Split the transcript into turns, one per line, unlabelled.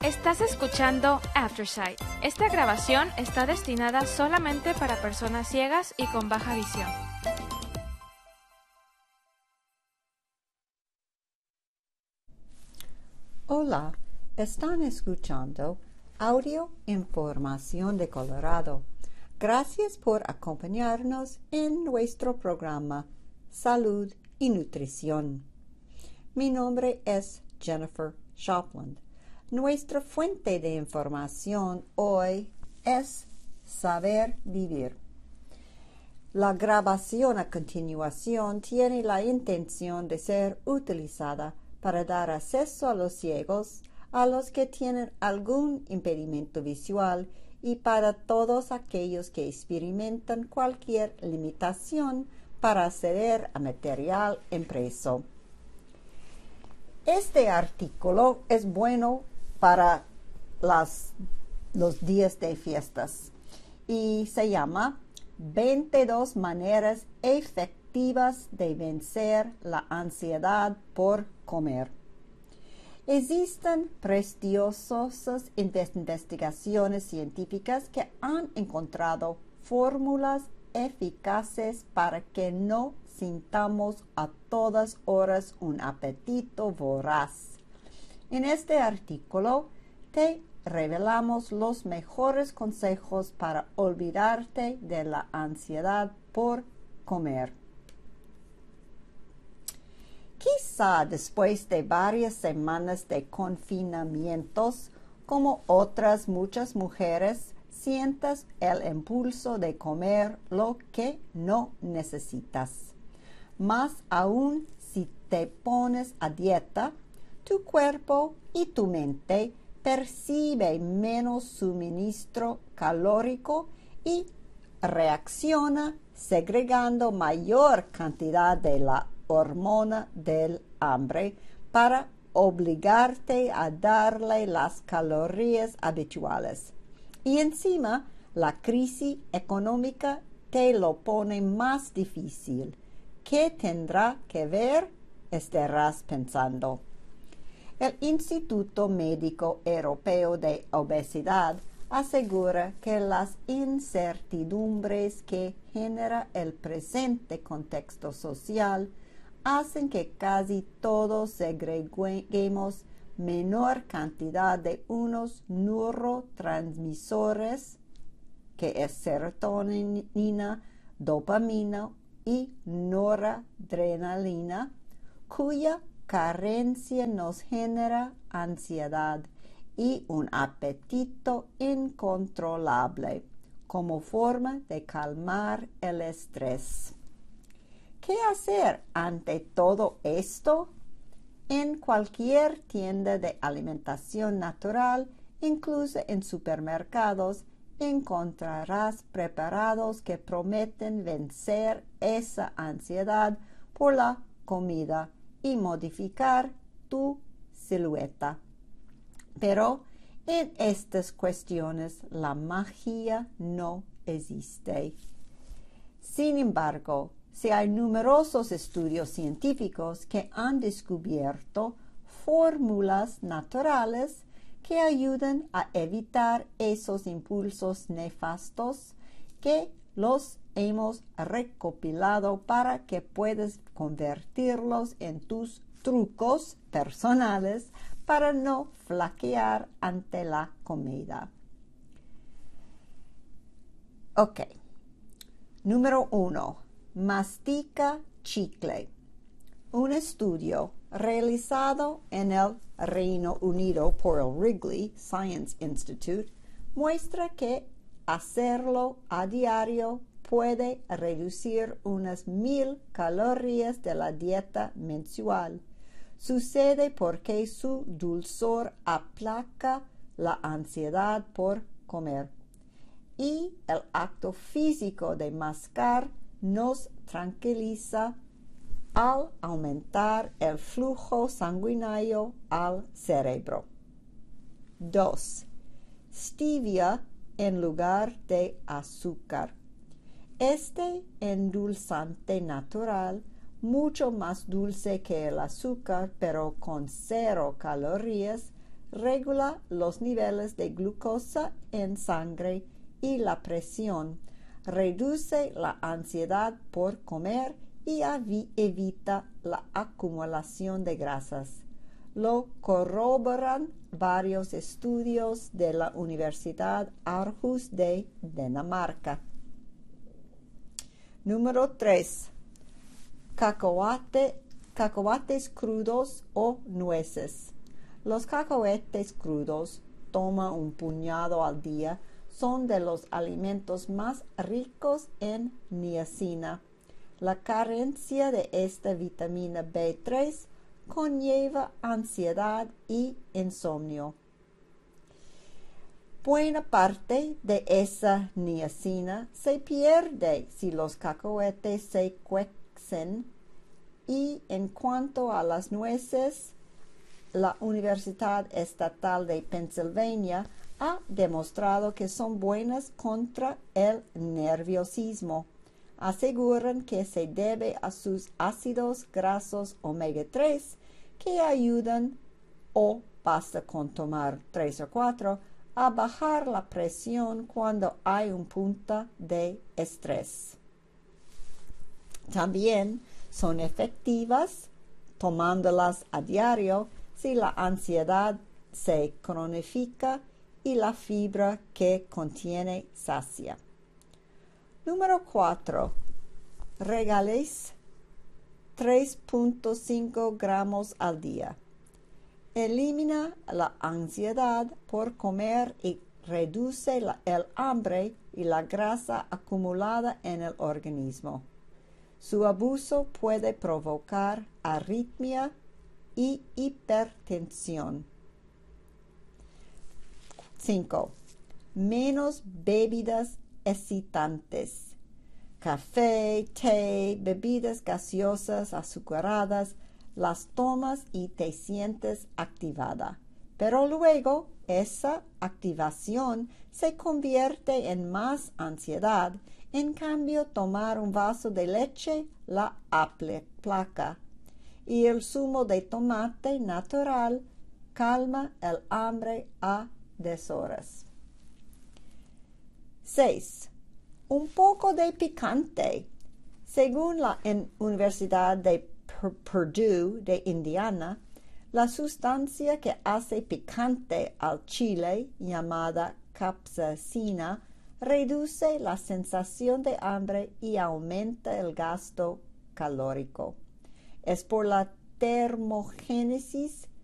Estás escuchando Aftersight. Esta grabación está destinada solamente para personas ciegas y con baja visión.
Hola, están escuchando Audio Información de Colorado. Gracias por acompañarnos en nuestro programa Salud y Nutrición. Mi nombre es Jennifer Shopland. Nuestra fuente de información hoy es Saber Vivir. La grabación a continuación tiene la intención de ser utilizada para dar acceso a los ciegos, a los que tienen algún impedimento visual y para todos aquellos que experimentan cualquier limitación para acceder a material impreso. Este artículo es bueno para los días de fiestas y se llama 22 maneras efectivas de vencer la ansiedad por comer. Existen prestigiosas investigaciones científicas que han encontrado fórmulas eficaces para que no sintamos a todas horas un apetito voraz. En este artículo te revelamos los mejores consejos para olvidarte de la ansiedad por comer. Quizá después de varias semanas de confinamientos, como otras muchas mujeres, sientas el impulso de comer lo que no necesitas. Más aún si te pones a dieta, tu cuerpo y tu mente percibe menos suministro calórico y reacciona segregando mayor cantidad de la hormona del hambre para obligarte a darle las calorías habituales. Y encima, la crisis económica te lo pone más difícil. ¿Qué tendrá que ver? Estarás pensando. El Instituto Médico Europeo de Obesidad asegura que las incertidumbres que genera el presente contexto social hacen que casi todos segreguemos menor cantidad de unos neurotransmisores, que es serotonina, dopamina y noradrenalina, cuya carencia nos genera ansiedad y un apetito incontrolable como forma de calmar el estrés. ¿Qué hacer ante todo esto? En cualquier tienda de alimentación natural, incluso en supermercados, encontrarás preparados que prometen vencer esa ansiedad por la comida y modificar tu silueta. Pero en estas cuestiones la magia no existe. Sin embargo, si hay numerosos estudios científicos que han descubierto fórmulas naturales que ayudan a evitar esos impulsos nefastos que los hemos recopilado para que puedas convertirlos en tus trucos personales para no flaquear ante la comida. Ok. Número 1. Mastica chicle. Un estudio realizado en el Reino Unido por el Wrigley Science Institute muestra que hacerlo a diario puede reducir unas 1000 calorías de la dieta mensual. Sucede porque su dulzor aplaca la ansiedad por comer. Y el acto físico de mascar nos tranquiliza al aumentar el flujo sanguíneo al cerebro. 2. Stevia en lugar de azúcar. Este endulzante natural, mucho más dulce que el azúcar, pero con 0 calorías, regula los niveles de glucosa en sangre y la presión, reduce la ansiedad por comer y evita la acumulación de grasas. Lo corroboran varios estudios de la Universidad Aarhus de Dinamarca. Número 3. Cacahuates crudos o nueces. Los cacahuates crudos, toma un puñado al día, son de los alimentos más ricos en niacina. La carencia de esta vitamina B3 conlleva ansiedad y insomnio. Buena parte de esa niacina se pierde si los cacahuetes se cuecen, y en cuanto a las nueces, la Universidad Estatal de Pennsylvania ha demostrado que son buenas contra el nerviosismo. Aseguran que se debe a sus ácidos grasos omega 3 que ayudan, o basta con tomar 3 o 4, a bajar la presión cuando hay un punto de estrés. También son efectivas tomándolas a diario si la ansiedad se cronifica y la fibra que contiene sacia. Número 4. Regales 3.5 gramos al día. Elimina la ansiedad por comer y reduce el hambre y la grasa acumulada en el organismo. Su abuso puede provocar arritmia y hipertensión. 5. Menos bebidas excitantes. Café, té, bebidas gaseosas, azucaradas, las tomas y te sientes activada. Pero luego esa activación se convierte en más ansiedad. En cambio, tomar un vaso de leche la aplaca. Y el zumo de tomate natural calma el hambre a deshoras. 6. Un poco de picante. Según la Universidad de Purdue de Indiana, la sustancia que hace picante al chile, llamada capsaicina, reduce la sensación de hambre y aumenta el gasto calórico. Es por la termogénesis